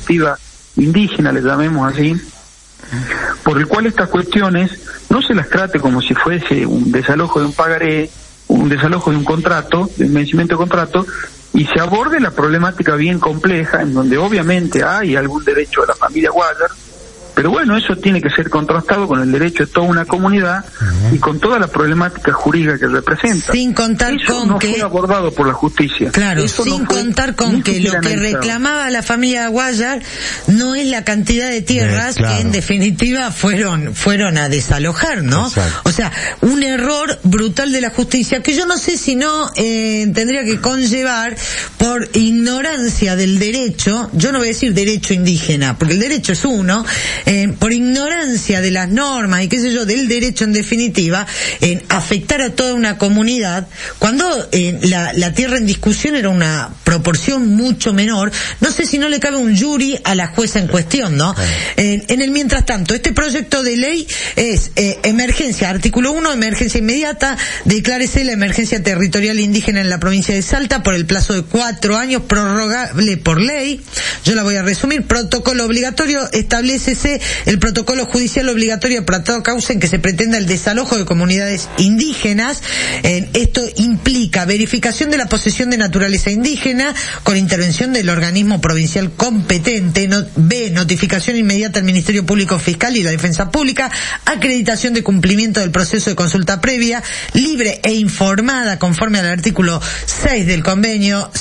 definitiva indígena, le llamemos así, por el cual estas cuestiones no se las trate como si fuese un desalojo de un pagaré, un desalojo de un contrato, de un vencimiento de contrato, y se aborde la problemática bien compleja, en donde obviamente hay algún derecho de la familia Guayar, pero bueno, eso tiene que ser contrastado con el derecho de toda una comunidad y con toda la problemática jurídica que representa. Sin contar eso con no que fue abordado por la justicia. Claro, eso sin contar con que lo que reclamaba la familia Guayar no es la cantidad de tierras que en definitiva fueron a desalojar, ¿no? Exacto. O sea, un error brutal de la justicia que yo no sé si no tendría que conllevar por ignorancia del derecho. Yo no voy a decir derecho indígena, porque el derecho es uno. Por ignorancia de las normas y qué sé yo, del derecho en definitiva, afectar a toda una comunidad, cuando la tierra en discusión era una proporción mucho menor. No sé si no le cabe un jury a la jueza en cuestión, ¿no? En el mientras tanto, este proyecto de ley es emergencia, artículo 1, emergencia inmediata, declárese la emergencia territorial indígena en la provincia de Salta por el plazo de 4 años, prorrogable por ley. Yo la voy a resumir. Protocolo obligatorio, establécese el protocolo judicial obligatorio para toda causa en que se pretenda el desalojo de comunidades indígenas. Esto implica verificación de la posesión de naturaleza indígena con intervención del organismo provincial competente. Notificación inmediata al Ministerio Público Fiscal y la Defensa Pública. Acreditación de cumplimiento del proceso de consulta previa, libre e informada conforme al artículo 6 del convenio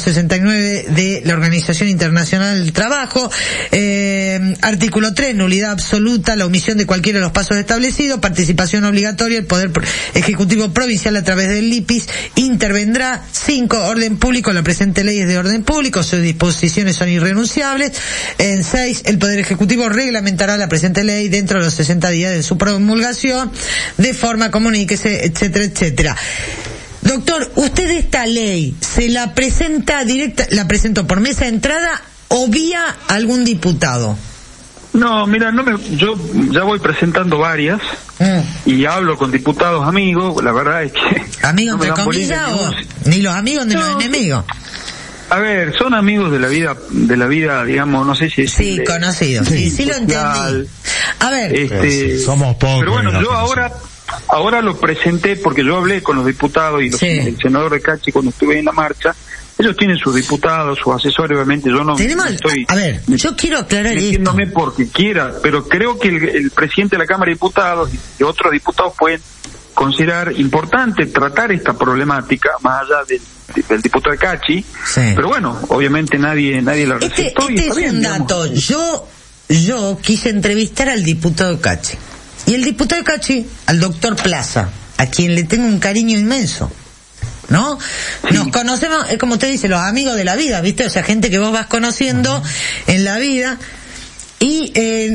169 de la Organización Internacional del Trabajo. Artículo 3, nulidad absoluta, la omisión de cualquiera de los pasos establecidos, participación obligatoria, el Poder Ejecutivo Provincial a través del LIPIS intervendrá. 5, orden público, la presente ley es de orden público, sus disposiciones son irrenunciables. 6, el Poder Ejecutivo reglamentará la presente ley dentro de los 60 días de su promulgación, de forma comuníquese, etcétera, etcétera. Doctor, ¿usted esta ley se la presenta directa, la presentó por mesa de entrada o vía algún diputado? No, mira, yo ya voy presentando varias y hablo con diputados amigos. La verdad es que amigos entre comillas, o ni los amigos ni los enemigos. A ver, son amigos de la vida, digamos, no sé si es sí, conocidos, sí lo entendí. A ver, somos pocos. Pero bueno, yo ahora lo presenté porque yo hablé con los diputados y el senador de Cachi cuando estuve en la marcha. Ellos tienen sus diputados, sus asesores, obviamente yo no estoy... A ver, yo quiero aclarar esto. Porque quiera, pero creo que el presidente de la Cámara de Diputados y otros diputados pueden considerar importante tratar esta problemática, más allá del diputado de Cachi, pero bueno, obviamente nadie la recetó. Este es un dato. Yo quise entrevistar al diputado de Cachi. Y el diputado de Cachi, al doctor Plaza, a quien le tengo un cariño inmenso, ¿no? Sí. Nos conocemos, es como usted dice, los amigos de la vida, ¿viste? O sea, gente que vos vas conociendo en la vida. Y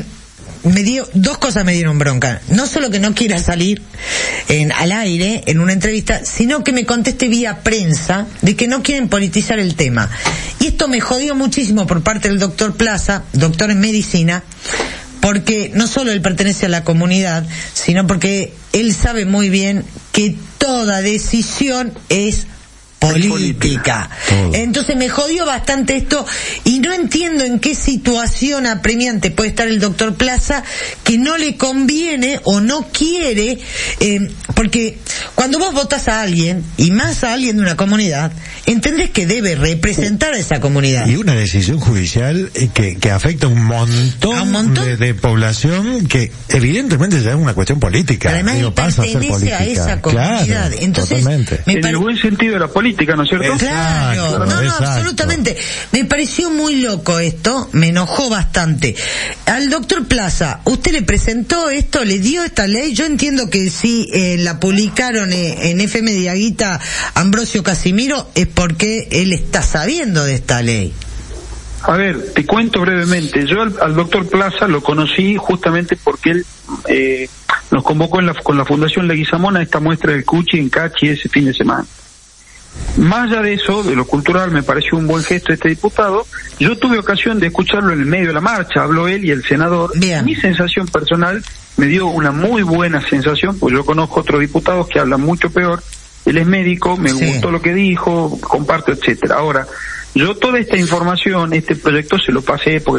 dos cosas me dieron bronca. No solo que no quiera salir al aire en una entrevista, sino que me conteste vía prensa de que no quieren politizar el tema. Y esto me jodió muchísimo por parte del doctor Plaza, doctor en medicina, porque no solo él pertenece a la comunidad, sino porque él sabe muy bien que toda decisión es política. Entonces me jodió bastante esto y no entiendo en qué situación apremiante puede estar el doctor Plaza que no le conviene o no quiere, porque cuando vos votás a alguien, y más a alguien de una comunidad, entendés que debe representar a esa comunidad. Y una decisión judicial que afecta a un montón de población que evidentemente ya es una cuestión política. Además, pasa a ser política. A esa comunidad. Claro, entonces, en el buen sentido de la política, ¿no es cierto? Claro, exacto. Absolutamente. Me pareció muy loco esto, me enojó bastante. Al doctor Plaza, ¿usted le presentó esto, le dio esta ley? Yo entiendo que si la publicaron en FM Diaguita Ambrosio Casimiro es porque él está sabiendo de esta ley. A ver, te cuento brevemente. Yo al doctor Plaza lo conocí justamente porque él nos convocó con la Fundación Leguizamón a esta muestra del Cuchi en Cachi ese fin de semana. Más allá de eso, de lo cultural, me pareció un buen gesto de este diputado. Yo tuve ocasión de escucharlo en el medio de la marcha, habló él y el senador. Bien. Mi sensación personal me dio una muy buena sensación, pues yo conozco otros diputados que hablan mucho peor. Él es médico, me gustó lo que dijo, comparto, etcétera. Ahora, yo toda esta información, este proyecto se lo pasé porque